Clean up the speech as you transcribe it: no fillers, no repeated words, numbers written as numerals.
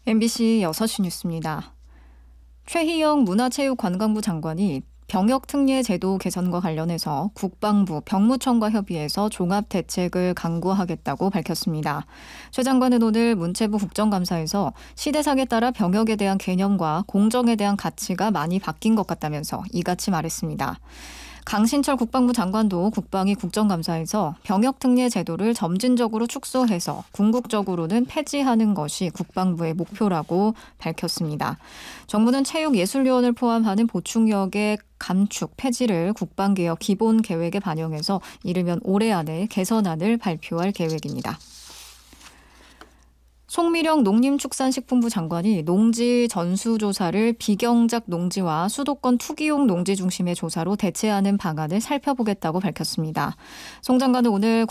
MBC 6시 뉴스입니다. 최희영 문화체육관광부 장관이 병역특례 제도 개선과 관련해서 국방부, 병무청과 협의해서 종합대책을 강구하겠다고 밝혔습니다. 최 장관은 오늘 문체부 국정감사에서 시대상에 따라 병역에 대한 개념과 공정에 대한 가치가 많이 바뀐 것 같다면서 이같이 말했습니다. 강신철 국방부 장관도 국방위 국정감사에서 병역특례 제도를 점진적으로 축소해서 궁극적으로는 폐지하는 것이 국방부의 목표라고 밝혔습니다. 정부는 체육예술요원을 포함하는 보충역의 감축, 폐지를 국방개혁 기본 계획에 반영해서 이르면 올해 안에 개선안을 발표할 계획입니다. 송미령 농림축산식품부 장관이 농지 전수조사를 비경작 농지와 수도권 투기용 농지 중심의 조사로 대체하는 방안을 살펴보겠다고 밝혔습니다. 송 장관은 오늘